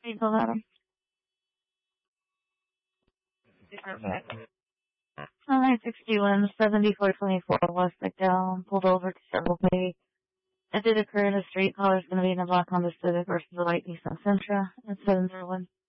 Vehicle Adam. Perfect. 961, 7424 West McDowell, pulled over to Circle K. It did occur in a street car is going to be in a black Honda Civic versus a white Nissan Sentra at 701.